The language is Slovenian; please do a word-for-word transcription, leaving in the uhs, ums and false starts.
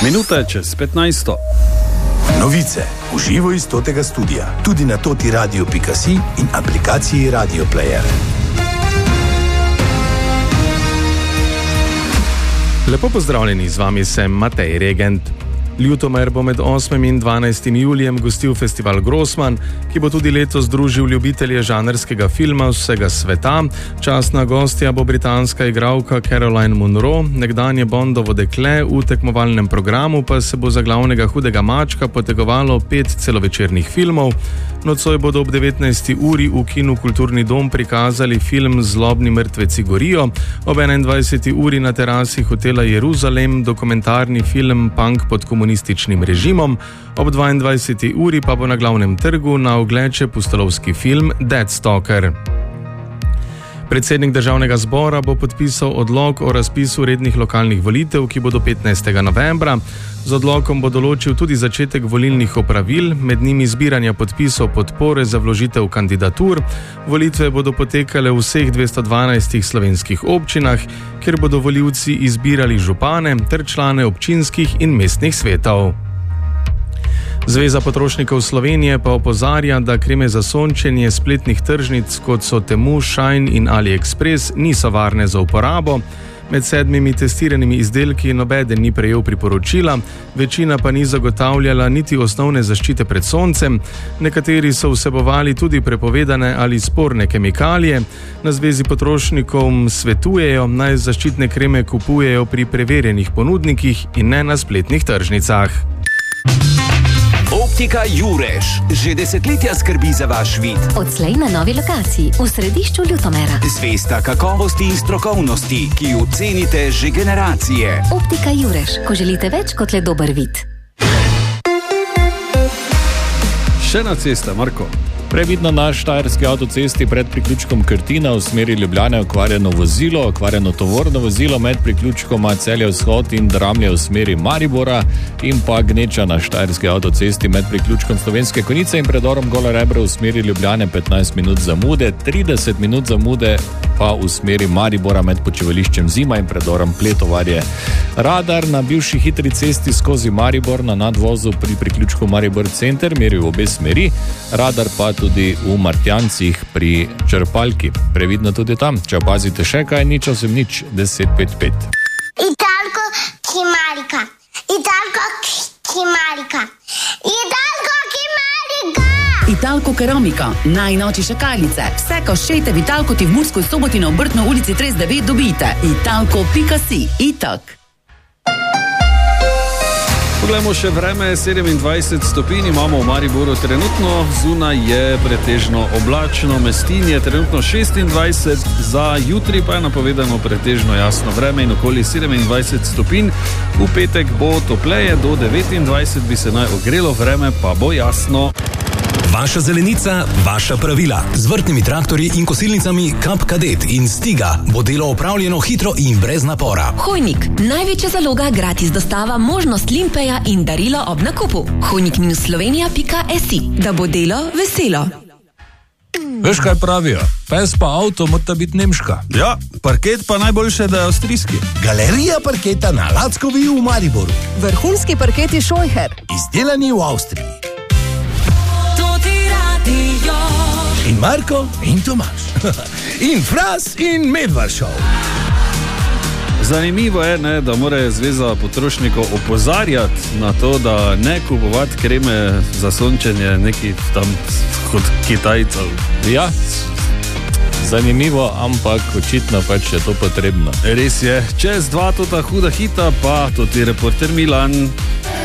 Minuta čez petnajsto. Novice v živo iz totega studia, tudi na toti radio pika si in aplikaciji Radio Player. Lepo pozdravljeni, z vami sem Matej Regent. Ljutomer bo med osmim in dvanajstim julijem gostil festival Grossman, ki bo tudi letos združil ljubitelje žanrskega filma vsega sveta. Častna gostja bo britanska igralka Caroline Munro, nekdanje Bondovo dekle, v tekmovalnem programu pa se bo za glavnega hudega mačka potegovalo pet celovečernih filmov. Nocoj bodo ob devetnajsti uri v kinu Kulturni dom prikazali film Zlobni mrtveci gorijo, ob enaindvajseti uri na terasi hotela Jeruzalem dokumentarni film Punk pod komunističnim režimom, ob dvaindvajseti uri pa bo na glavnem trgu na ogled še pustolovski film Deadstalker. Predsednik državnega zbora bo podpisal odlok o razpisu rednih lokalnih volitev, ki bodo petnajstega novembra. Z odlokom bo določil tudi začetek volilnih opravil, med njimi zbiranja podpisov podpore za vložitev kandidatur. Volitve bodo potekale v vseh dvesto dvanajstih slovenskih občinah, kjer bodo volivci izbirali župane ter člane občinskih in mestnih svetov. Zveza potrošnikov Slovenije pa opozarja, da kreme za sončenje spletnih tržnic, kot so Temu, Shine in AliExpress, niso varne za uporabo. Med sedmimi testiranimi izdelki nobeden ni prejel priporočila, večina pa ni zagotavljala niti osnovne zaščite pred soncem, nekateri so vsebovali tudi prepovedane ali sporne kemikalije. Na Zvezi potrošnikom svetujejo, naj zaščitne kreme kupujejo pri preverjenih ponudnikih in ne na spletnih tržnicah. Optika Jureš že desetletja skrbi za vaš vid. Odslej na novi lokaciji v središču Ljutomera. Zvesta kakovosti in strokovnosti, ki jo cenite že generacije. Optika Jureš, ko želite več kot le dober vid. Še na cesta, Marko. Previdno na štajerski avtocesti pred priključkom Krtina v smeri Ljubljane okvarjeno vozilo, okvarjeno tovorno vozilo med priključkoma Celje vzhod in Dramlje v smeri Maribora in pa gneča na štajerski avtocesti med priključkom Slovenske Konjice in predorom Gola Rebra v smeri Ljubljane petnajst minut zamude, trideset minut zamude pa v smeri Maribora med počivališčem Zima in predorom Pletovarje. Radar na bivši hitri cesti skozi Maribor na nadvozu pri priključku Maribor Center meri v obe smeri, radar pa tudi v Martjancih pri črpalki. Previdno tudi tam, če opazite še kaj, nič osem nič deset pet pet. Italko Kimarika, Italko Kimarika, Italko Kimarika. Italko Keramika, najnovejše šakalice. Vse, ko šejte v Italko ti v Murskoj Soboti na Obrtno ulici trideset devet dobite. Italko pika si, itak. Poglejmo še vreme, sedemindvajset stopinj imamo v Mariboru trenutno, zunaj je pretežno oblačno, Mestin je trenutno šestindvajset, za jutri pa je napovedano pretežno jasno vreme in okoli sedemindvajset stopinj. V petek bo topleje, do devetindvajset bi se naj ogrelo, vreme pa bo jasno. Vaša zelenica, vaša pravila. Z vrtnimi traktorji in kosilnicami Kap Kadet in Stiga bo delo opravljeno hitro in brez napora. Hojnik, največja zaloga, gratis dostava, možnost limpeja in darilo ob nakupu. hojnik minus slovenija pika si, da bo delo veselo. Veš, kaj pravijo? Pes pa avto mora biti nemška. Ja, parket pa najboljše, da je avstrijski. Galerija parketa na Lackovi v Mariboru. Vrhunski parketi Scheucher. Izdelani v Avstriji. In Marko in Tomaž. In Fras in Medvaršov. Zanimivo je, ne, da mora Zveza potrošnikov opozarjati na to, da ne kupovati kreme za sončenje nekih tam kot Kitajcev. Ja, zanimivo, ampak očitno pač je to potrebno. Res je, čez dva tota huda hita pa tudi reporter Milan.